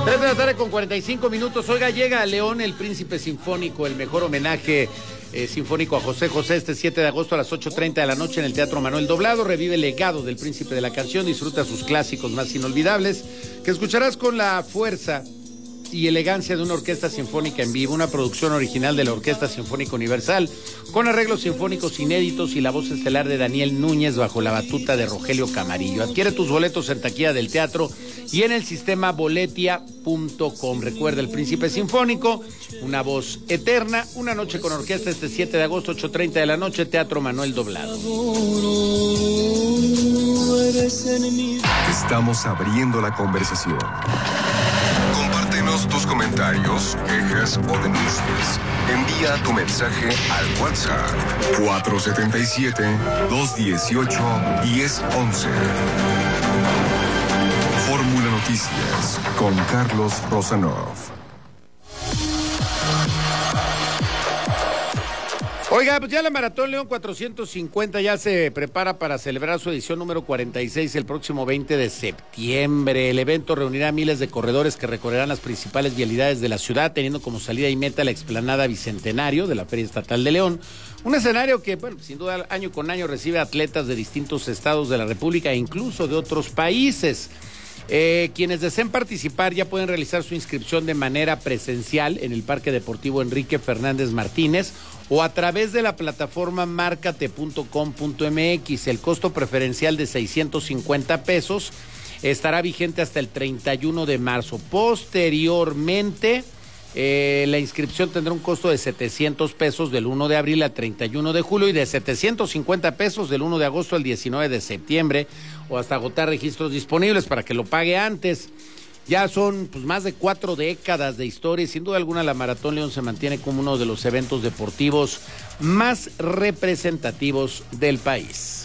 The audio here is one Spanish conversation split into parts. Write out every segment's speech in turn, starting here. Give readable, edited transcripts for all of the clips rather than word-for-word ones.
3 de la tarde con 45 minutos. Oiga, llega a León el Príncipe Sinfónico, el mejor homenaje sinfónico a José José, este 7 de agosto a las 8:30 de la noche en el Teatro Manuel Doblado. Revive el legado del príncipe de la canción, disfruta sus clásicos más inolvidables, que escucharás con la fuerza y elegancia de una orquesta sinfónica en vivo, una producción original de la Orquesta Sinfónica Universal, con arreglos sinfónicos inéditos y la voz estelar de Daniel Núñez bajo la batuta de Rogelio Camarillo. Adquiere tus boletos en taquilla del teatro y en el sistema boletia.com. Recuerda, el Príncipe Sinfónico, una voz eterna, una noche con orquesta este 7 de agosto, 8:30 de la noche, Teatro Manuel Doblado. Estamos abriendo la conversación. Compártenos tus comentarios, quejas o denuncias. Envía tu mensaje al WhatsApp 477-218-1011. Fórmula Noticias con Carlos Rosanov. Oiga, pues ya la Maratón León 450 ya se prepara para celebrar su edición número 46 el próximo 20 de septiembre. El evento reunirá a miles de corredores que recorrerán las principales vialidades de la ciudad, teniendo como salida y meta la explanada Bicentenario de la Feria Estatal de León. Un escenario que, bueno, sin duda, año con año recibe atletas de distintos estados de la República e incluso de otros países. Quienes deseen participar ya pueden realizar su inscripción de manera presencial en el Parque Deportivo Enrique Fernández Martínez o a través de la plataforma marcate.com.mx. El costo preferencial de 650 pesos estará vigente hasta el 31 de marzo. Posteriormente, la inscripción tendrá un costo de 700 pesos del 1 de abril al 31 de julio y de 750 pesos del 1 de agosto al 19 de septiembre o hasta agotar registros disponibles para que lo pague antes. Ya son pues más de 4 décadas de historia y sin duda alguna la Maratón León se mantiene como uno de los eventos deportivos más representativos del país.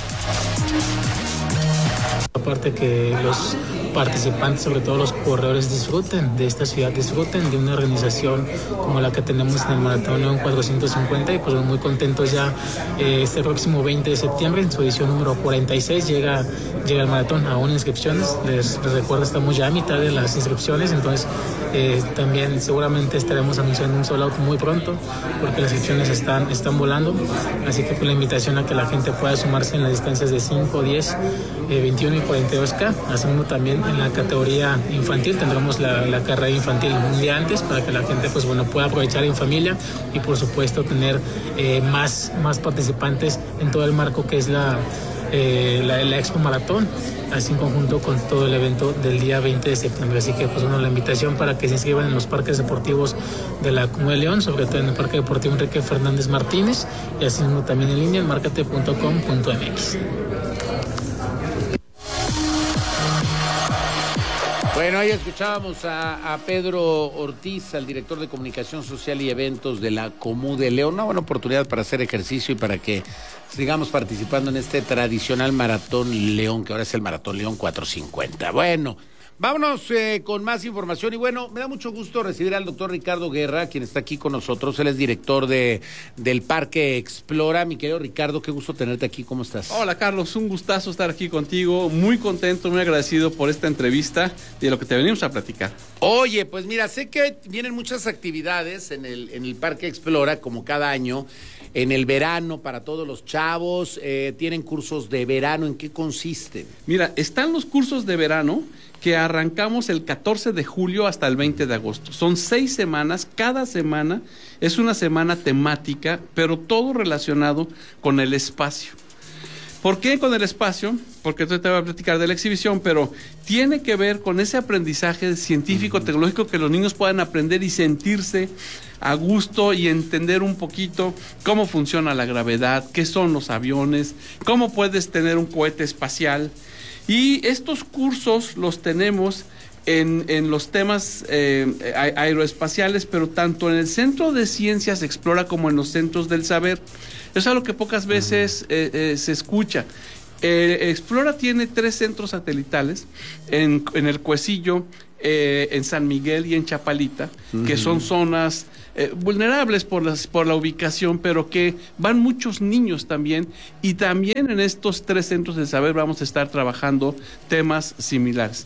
Aparte que los participantes, sobre todo los corredores, disfruten de esta ciudad, disfruten de una organización como la que tenemos en el Maratón León 450 y pues muy contentos ya este próximo 20 de septiembre en su edición número 46 llega el maratón. Aún inscripciones, les recuerdo, estamos ya a mitad de las inscripciones, entonces también seguramente estaremos anunciando un sold out muy pronto porque las inscripciones están volando, así que pues la invitación a que la gente pueda sumarse en las distancias de 5, 10, 21 y 42K, asimismo también en la categoría infantil tendremos la carrera infantil un día antes para que la gente pues bueno pueda aprovechar en familia y por supuesto tener más participantes en todo el marco que es la Expo Maratón, así en conjunto con todo el evento del día 20 de septiembre. Así que pues bueno, la invitación para que se inscriban en los parques deportivos de la Comuna de León, sobre todo en el Parque Deportivo Enrique Fernández Martínez y así mismo también en línea en marcate.com.mx. Bueno, ahí escuchábamos a Pedro Ortiz, al director de Comunicación Social y Eventos de la Comú de León. Una buena oportunidad para hacer ejercicio y para que sigamos participando en este tradicional Maratón León, que ahora es el Maratón León 450. Bueno, vámonos con más información y bueno, me da mucho gusto recibir al doctor Ricardo Guerra, quien está aquí con nosotros. Él es director del Parque Explora. Mi querido Ricardo, qué gusto tenerte aquí, ¿cómo estás? Hola Carlos, un gustazo estar aquí contigo, muy contento, muy agradecido por esta entrevista y de lo que te venimos a platicar. Oye, pues mira, sé que vienen muchas actividades en el Parque Explora, como cada año, en el verano para todos los chavos, tienen cursos de verano, ¿en qué consiste? Mira, están los cursos de verano que arrancamos el 14 de julio hasta el 20 de agosto. Son 6 semanas, cada semana es una semana temática, pero todo relacionado con el espacio. ¿Por qué con el espacio? Porque te voy a platicar de la exhibición, pero tiene que ver con ese aprendizaje científico, tecnológico, que los niños puedan aprender y sentirse a gusto y entender un poquito cómo funciona la gravedad, qué son los aviones, cómo puedes tener un cohete espacial. Y estos cursos los tenemos en los temas aeroespaciales, pero tanto en el Centro de Ciencias Explora como en los Centros del Saber. Es algo que pocas veces se escucha. Explora tiene 3 centros satelitales en el Cuecillo, en San Miguel y en Chapalita, que son zonas vulnerables por la ubicación, pero que van muchos niños también, y también en estos 3 centros de saber vamos a estar trabajando temas similares.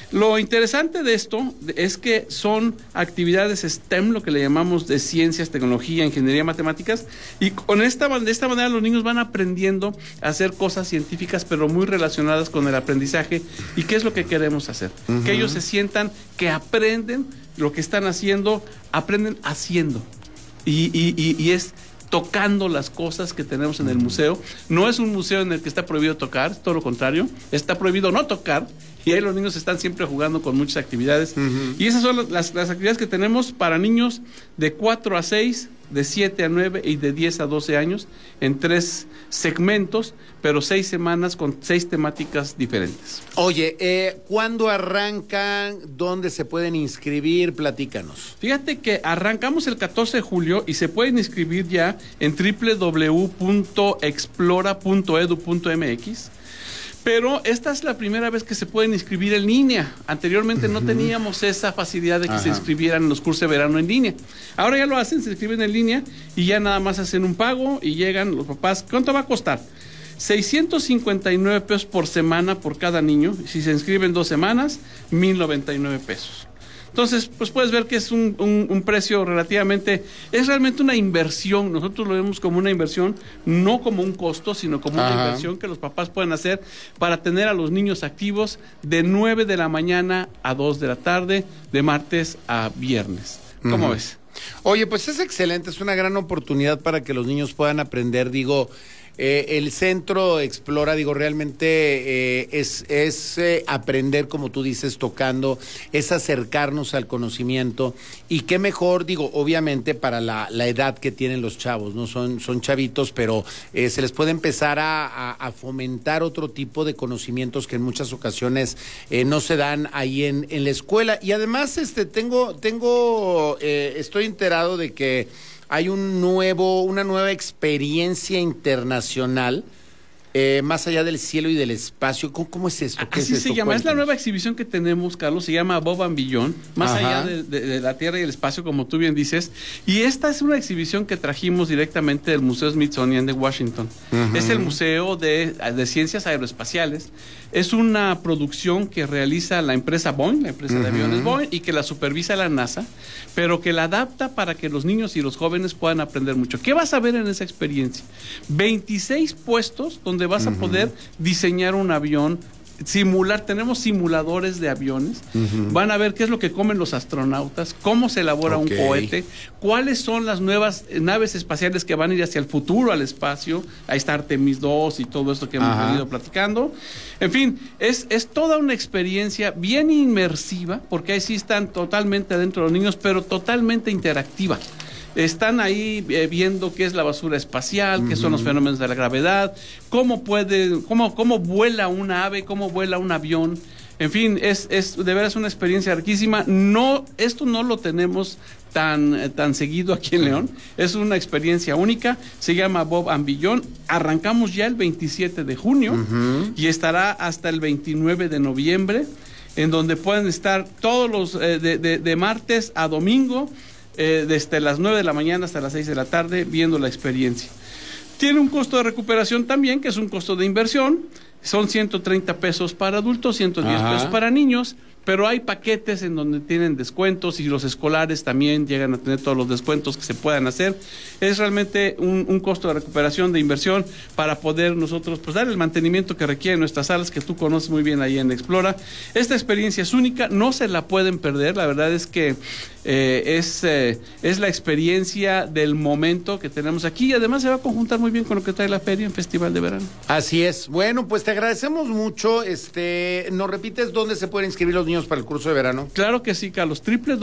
Lo interesante de esto es que son actividades STEM, lo que le llamamos de ciencias, tecnología, ingeniería, matemáticas, y de esta manera los niños van aprendiendo a hacer cosas científicas, pero muy relacionadas con el aprendizaje. ¿Y qué es lo que queremos hacer? Que ellos se sientan que aprenden lo que están haciendo, aprenden haciendo. Y es tocando las cosas que tenemos en el museo. No es un museo en el que está prohibido tocar, todo lo contrario, está prohibido no tocar, y ahí los niños están siempre jugando con muchas actividades. Y esas son las actividades que tenemos para niños de 4 a 6, de 7 a 9 y de 10 a 12 años, en 3 segmentos, pero 6 semanas con 6 temáticas diferentes. Oye, ¿cuándo arrancan? ¿Dónde se pueden inscribir? Platícanos. Fíjate que arrancamos el 14 de julio y se pueden inscribir ya en www.explora.edu.mx. Pero esta es la primera vez que se pueden inscribir en línea. Anteriormente no teníamos esa facilidad de que se inscribieran en los cursos de verano en línea. Ahora ya lo hacen, se inscriben en línea y ya nada más hacen un pago y llegan los papás. ¿Cuánto va a costar? 659 pesos por semana por cada niño. Si se inscriben 2 semanas, 1,099 pesos. Entonces, pues puedes ver que es un precio relativamente, es realmente una inversión. Nosotros lo vemos como una inversión, no como un costo, sino como una inversión que los papás pueden hacer para tener a los niños activos de 9 de la mañana a 2 de la tarde, de martes a viernes. ¿Cómo ves? Oye, pues es excelente, es una gran oportunidad para que los niños puedan aprender, digo. El centro Explora, digo, realmente es aprender, como tú dices, tocando, es acercarnos al conocimiento, y qué mejor, digo, obviamente para la edad que tienen los chavos, ¿no? Son chavitos, pero se les puede empezar a fomentar otro tipo de conocimientos que en muchas ocasiones no se dan ahí en la escuela. Y además, estoy enterado de que hay una nueva experiencia internacional, más allá del cielo y del espacio. ¿Cómo es esto? Así se llama, es la nueva exhibición que tenemos, Carlos, se llama Above and Beyond, más allá de la Tierra y el espacio, como tú bien dices, y esta es una exhibición que trajimos directamente del Museo Smithsonian de Washington. Es el Museo de Ciencias Aeroespaciales. Es una producción que realiza la empresa Boeing, la empresa de aviones Boeing, y que la supervisa la NASA, pero que la adapta para que los niños y los jóvenes puedan aprender mucho. ¿Qué vas a ver en esa experiencia? 26 puestos donde vas a poder diseñar un avión, tenemos simuladores de aviones, van a ver qué es lo que comen los astronautas, cómo se elabora un cohete, cuáles son las nuevas naves espaciales que van a ir hacia el futuro, al espacio. Ahí está Artemis 2 y todo esto que hemos venido platicando. En fin, es toda una experiencia bien inmersiva, porque ahí sí están totalmente adentro los niños, pero totalmente interactiva. Están ahí viendo qué es la basura espacial, qué son los fenómenos de la gravedad, cómo vuela una ave, cómo vuela un avión. En fin, es de veras una experiencia riquísima. Esto no lo tenemos tan seguido aquí en León. Es una experiencia única. Se llama Above and Beyond. Arrancamos ya el 27 de junio y estará hasta el 29 de noviembre, en donde pueden estar todos los de martes a domingo, desde las 9 de la mañana hasta las 6 de la tarde, viendo la experiencia. Tiene un costo de recuperación también, que es un costo de inversión. Son 130 pesos para adultos, 110 pesos para niños, pero hay paquetes en donde tienen descuentos, y los escolares también llegan a tener todos los descuentos que se puedan hacer. Es realmente un costo de recuperación, de inversión, para poder nosotros pues dar el mantenimiento que requieren nuestras salas, que tú conoces muy bien ahí en Explora. Esta experiencia es única, no se la pueden perder. La verdad es que es la experiencia del momento que tenemos aquí, y además se va a conjuntar muy bien con lo que trae la feria en Festival de Verano. Así es. Bueno, pues te agradecemos mucho. ¿Nos repites dónde se pueden inscribir los niños para el curso de verano? Claro que sí, Carlos.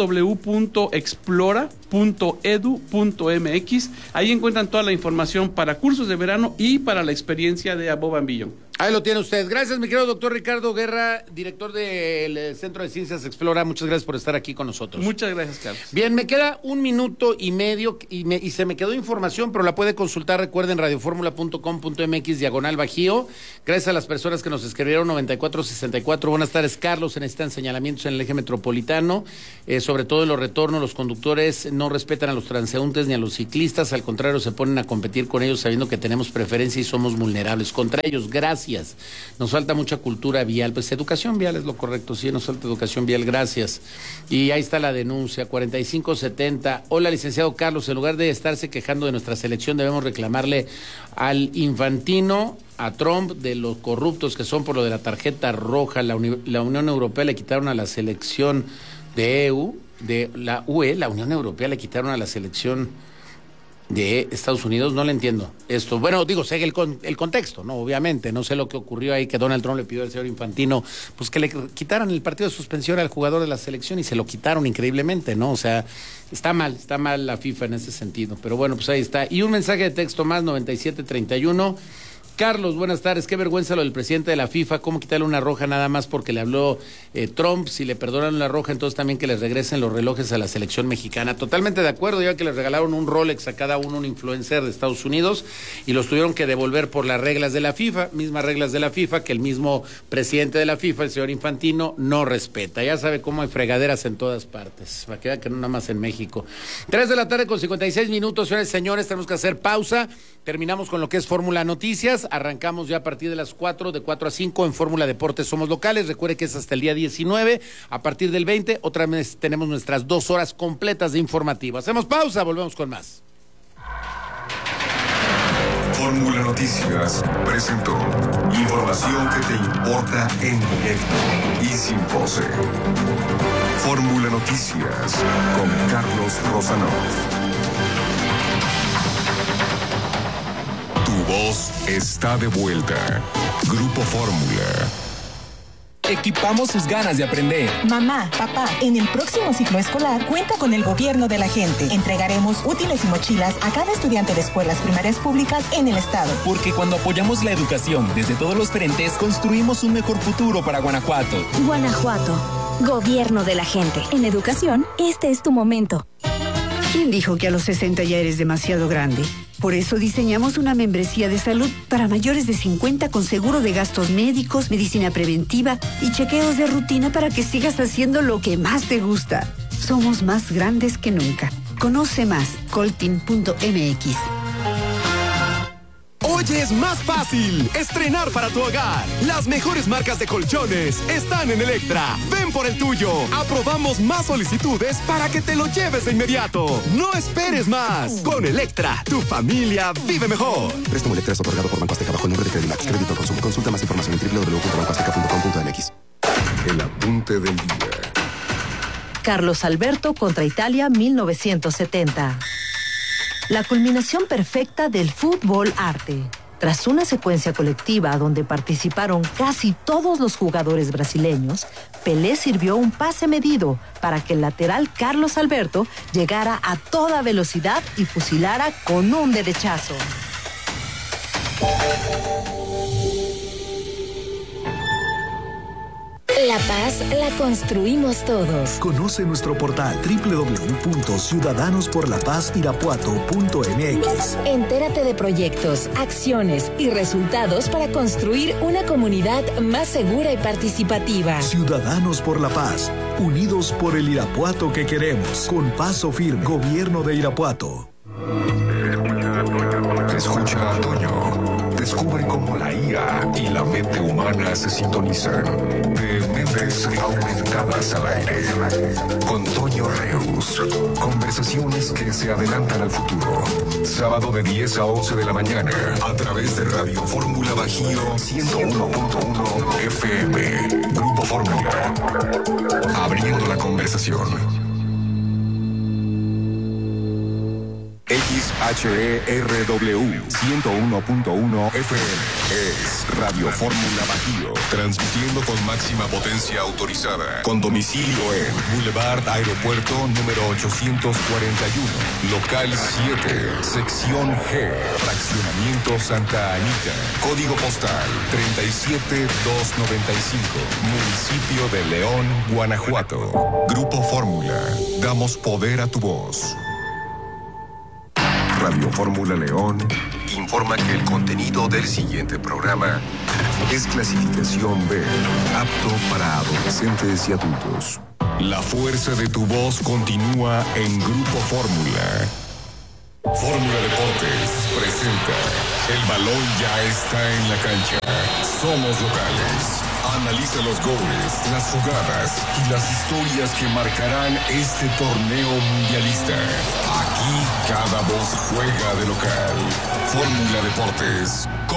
www.explora.edu.mx. Ahí encuentran toda la información para cursos de verano y para la experiencia de Above and Beyond. Ahí lo tiene usted. Gracias, mi querido doctor Ricardo Guerra, director del Centro de Ciencias Explora. Muchas gracias por estar aquí con nosotros. Muchas gracias, Carlos. Bien, me queda 1 minuto y medio y se me quedó información, pero la puede consultar, recuerden, radioformula.com.mx/Bajío. Gracias a las personas que nos escribieron 9464. Buenas tardes, Carlos. Se necesitan señalamientos en el eje metropolitano, sobre todo en los retornos. Los conductores no respetan a los transeúntes ni a los ciclistas, al contrario, se ponen a competir con ellos sabiendo que tenemos preferencia y somos vulnerables contra ellos. Gracias. gracias. Nos falta mucha cultura vial, pues educación vial es lo correcto, sí, nos falta educación vial, gracias. Y ahí está la denuncia, 4570. Hola, licenciado Carlos, en lugar de estarse quejando de nuestra selección, debemos reclamarle al Infantino, a Trump, de los corruptos que son por lo de la tarjeta roja. La Unión Europea le quitaron a la selección de la Unión Europea le quitaron a la selección de Estados Unidos, no le entiendo esto. Bueno, digo, sé el contexto, ¿no? Obviamente, no sé lo que ocurrió ahí, que Donald Trump le pidió al señor Infantino, pues que le quitaran el partido de suspensión al jugador de la selección y se lo quitaron increíblemente, ¿no? O sea, está mal la FIFA en ese sentido, pero bueno, pues ahí está. Y un mensaje de texto más, 9731. Carlos, buenas tardes. Qué vergüenza lo del presidente de la FIFA. ¿Cómo quitarle una roja nada más porque le habló Trump? Si le perdonan la roja, entonces también que les regresen los relojes a la selección mexicana. Totalmente de acuerdo, ya que les regalaron un Rolex a cada uno, un influencer de Estados Unidos, y los tuvieron que devolver por las reglas de la FIFA, mismas reglas de la FIFA que el mismo presidente de la FIFA, el señor Infantino, no respeta. Ya sabe cómo hay fregaderas en todas partes. Va a quedar que no nada más en México. 3 de la tarde con 56 minutos, señores y señores, tenemos que hacer pausa. Terminamos con lo que es Fórmula Noticias. Arrancamos ya a partir de las 4, de 4 a 5 en Fórmula Deportes Somos Locales. Recuerde que es hasta el día 19. A partir del 20, otra vez tenemos nuestras 2 horas completas de informativo. Hacemos pausa, volvemos con más. Fórmula Noticias presentó información que te importa en directo y sin pose. Fórmula Noticias con Carlos Rosanov. Tu voz está de vuelta. Grupo Fórmula. Equipamos sus ganas de aprender. Mamá, papá, en el próximo ciclo escolar cuenta con el gobierno de la gente. Entregaremos útiles y mochilas a cada estudiante de escuelas primarias públicas en el estado. Porque cuando apoyamos la educación desde todos los frentes, construimos un mejor futuro para Guanajuato. Guanajuato, gobierno de la gente. En educación, este es tu momento. ¿Quién dijo que a los 60 ya eres demasiado grande? Por eso diseñamos una membresía de salud para mayores de 50 con seguro de gastos médicos, medicina preventiva y chequeos de rutina para que sigas haciendo lo que más te gusta. Somos más grandes que nunca. Conoce más, coltin.mx. Hoy es más fácil estrenar para tu hogar. Las mejores marcas de colchones están en Electra. Ven por el tuyo. Aprobamos más solicitudes para que te lo lleves de inmediato. No esperes más. Con Electra, tu familia vive mejor. Préstamo Electra es otorgado por Banco Azteca bajo el nombre de Credimax. Crédito al consumo. Consulta más información en www.bancoazteca.com.mx. El apunte del día. Carlos Alberto contra Italia 1970. La culminación perfecta del fútbol arte. Tras una secuencia colectiva donde participaron casi todos los jugadores brasileños, Pelé sirvió un pase medido para que el lateral Carlos Alberto llegara a toda velocidad y fusilara con un derechazo. La paz la construimos todos. Conoce nuestro portal www.ciudadanosporlapazirapuato.mx. Entérate de proyectos, acciones y resultados para construir una comunidad más segura y participativa. Ciudadanos por la Paz, unidos por el Irapuato que queremos. Con paso firme, Gobierno de Irapuato. Escucha a Toño. Descubre cómo la IA y la mente humana se sintonizan. De mentes aumentadas al aire. Con Toño Reus. Conversaciones que se adelantan al futuro. Sábado de 10 a 11 de la mañana. A través de Radio Fórmula Bajío 101.1 FM. Grupo Fórmula. Abriendo la conversación. XHERW 101.1 FM es Radio Fórmula Bajío, transmitiendo con máxima potencia autorizada, con domicilio en Boulevard Aeropuerto número 841, local 7, sección G, fraccionamiento Santa Anita, código postal 37295, municipio de León, Guanajuato. Grupo Fórmula, damos poder a tu voz. Radio Fórmula León informa que el contenido del siguiente programa es clasificación B, apto para adolescentes y adultos. La fuerza de tu voz continúa en Grupo Fórmula. Fórmula Deportes presenta El balón ya está en la cancha. somos locales. Analiza los goles, las jugadas y las historias que marcarán este torneo mundialista. Aquí cada voz juega de local. Fórmula Deportes.